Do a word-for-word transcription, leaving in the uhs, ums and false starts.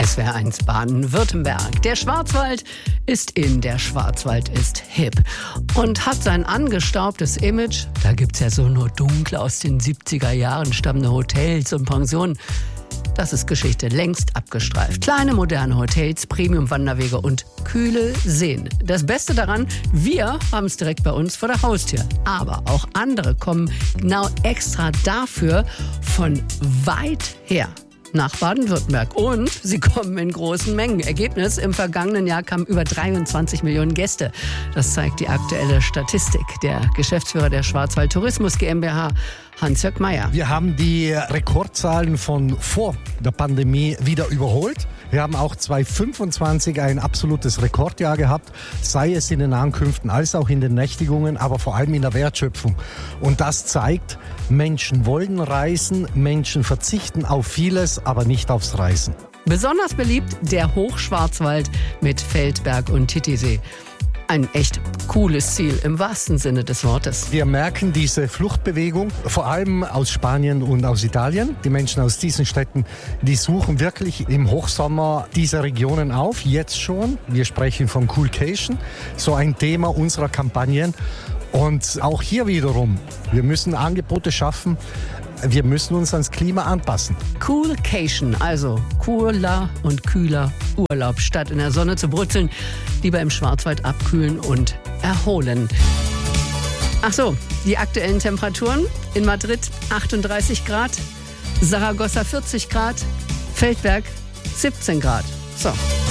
S W R eins Baden-Württemberg. Der Schwarzwald ist in, der Schwarzwald ist hip und hat sein angestaubtes Image. Da gibt's ja so nur dunkel aus den siebziger Jahren stammende Hotels und Pensionen. Das ist Geschichte längst abgestreift. Kleine, moderne Hotels, Premium-Wanderwege und kühle Seen. Das Beste daran, wir haben es direkt bei uns vor der Haustür. Aber auch andere kommen genau extra dafür von weit her nach Baden-Württemberg. Und sie kommen in großen Mengen. Ergebnis, im vergangenen Jahr kamen über dreiundzwanzig Millionen Gäste. Das zeigt die aktuelle Statistik. Der Geschäftsführer der Schwarzwald Tourismus GmbH, Hans-Jörg Meyer. Wir haben die Rekordzahlen von vor der Pandemie wieder überholt. Wir haben auch zweitausendfünfundzwanzig ein absolutes Rekordjahr gehabt, sei es in den Ankünften als auch in den Nächtigungen, aber vor allem in der Wertschöpfung. Und das zeigt, Menschen wollen reisen, Menschen verzichten auf vieles, aber nicht aufs Reisen. Besonders beliebt der Hochschwarzwald mit Feldberg und Titisee. Ein echt cooles Ziel im wahrsten Sinne des Wortes. Wir merken diese Fluchtbewegung, vor allem aus Spanien und aus Italien. Die Menschen aus diesen Städten, die suchen wirklich im Hochsommer diese Regionen auf, jetzt schon. Wir sprechen von Coolcation, so ein Thema unserer Kampagnen. Und auch hier wiederum, wir müssen Angebote schaffen, wir müssen uns ans Klima anpassen. Coolcation, also cooler und kühler Urlaub. Statt in der Sonne zu brutzeln, lieber im Schwarzwald abkühlen und erholen. Ach so, die aktuellen Temperaturen: in Madrid achtunddreißig Grad, Saragossa vierzig Grad, Feldberg siebzehn Grad. So.